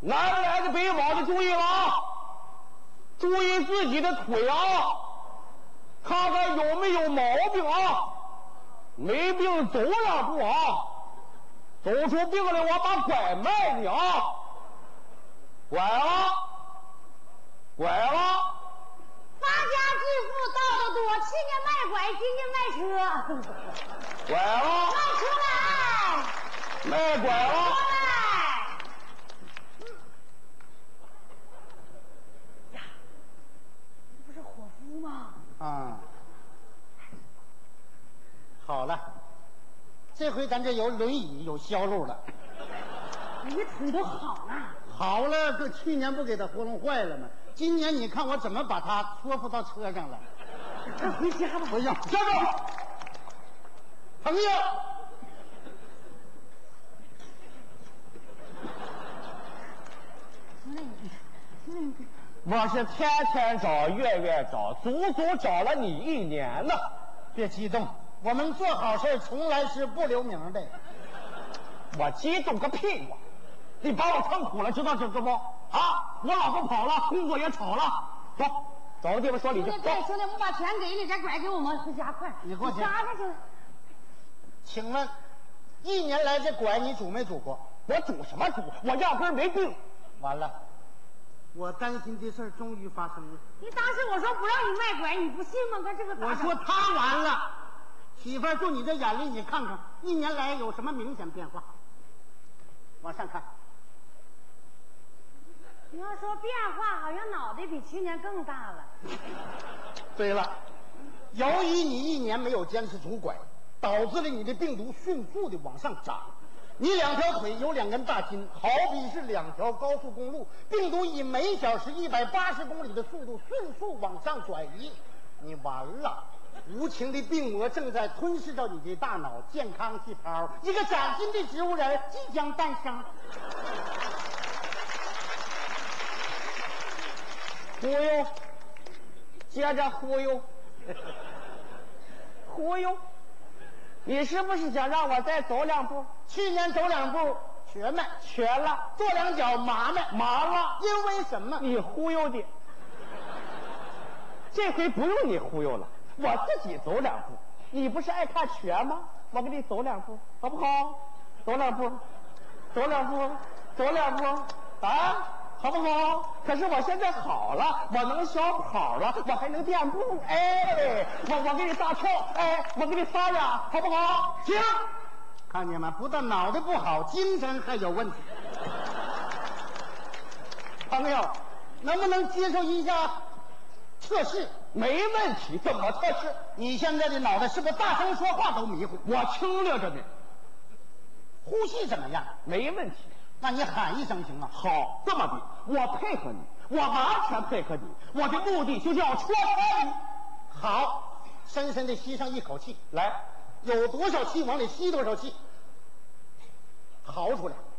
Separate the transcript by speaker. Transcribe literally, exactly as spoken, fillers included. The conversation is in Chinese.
Speaker 1: 南来的北往的注意了啊！注意自己的腿啊，看看有没有毛病啊！没病走两步啊！走出病来，我把拐卖你啊！拐了，拐了！
Speaker 2: 发家致富道的多，去年卖拐，今年卖车。
Speaker 1: 拐了！
Speaker 2: 卖出来！
Speaker 1: 卖拐了！
Speaker 2: 出来！呀，这不是伙夫吗？
Speaker 3: 啊，好了，这回咱这有轮椅有销路了。
Speaker 2: 你的腿都好了。
Speaker 3: 好了，这去年不给他活弄坏了吗？今年你看我怎么把他说服到车上了？
Speaker 2: 快回家吧。
Speaker 3: 不用，站住！朋友，
Speaker 1: 我是天天找，月月找，足足找了你一年呢。
Speaker 3: 别激动，我们做好事从来是不留名的。
Speaker 1: 我激动个屁我！你把我撑苦了，知道知道不？啊，我老婆跑了，工作也吵了，走，找个地方说理去。
Speaker 2: 兄弟，兄弟，我把钱给你，再拐给我们回家，快！
Speaker 3: 你给我钱。
Speaker 2: 扎着去。
Speaker 3: 请问，一年来这拐你拄没拄过？
Speaker 1: 我拄什么拄？我压根儿没病。
Speaker 3: 完了，我担心的事儿终于发生了。
Speaker 2: 你当时我说不让你卖拐，你不信吗？看这个。
Speaker 3: 我说他完了，媳妇儿，就你这眼力，你看看一年来有什么明显变化？往上看。
Speaker 2: 你要说变化，好像脑袋比去年更大了。
Speaker 3: 对了，由于你一年没有坚持拄拐，导致了你的病毒迅速的往上涨。你两条腿有两根大筋，好比是两条高速公路，病毒以每小时一百八十公里的速度迅速往上转移，你完了。无情的病魔正在吞噬着你的大脑健康细胞，一个崭新的植物人即将诞生。
Speaker 1: 忽悠，接着忽悠，忽悠，你是不是想让我再走两步？
Speaker 3: 去年走两步瘸卖，
Speaker 1: 瘸了；
Speaker 3: 做两脚麻卖，
Speaker 1: 麻了。
Speaker 3: 因为什么？
Speaker 1: 你忽悠的。这回不用你忽悠了，我自己走两步。你不是爱看瘸吗？我给你走两步，好不好？走两步，走两步，走两步，啊，好不好？可是我现在好了，我能小跑了，我还能垫步，哎，我我给你大跳，哎，我给你撒呀，好不好？行。
Speaker 3: 看见吗？不但脑袋不好，精神还有问题。朋友，能不能接受一下测试？
Speaker 1: 没问题，怎么测试？
Speaker 3: 你现在的脑袋是不是大声说话都迷糊？
Speaker 1: 我清溜着呢。
Speaker 3: 呼吸怎么样？
Speaker 1: 没问题。
Speaker 3: 那你喊一声行吗？
Speaker 1: 好，这么的，我配合你，我完全配合你。我的目的就是要戳穿你。
Speaker 3: 好，深深的吸上一口气，
Speaker 1: 来，
Speaker 3: 有多少气往里吸多少气，嚎出来。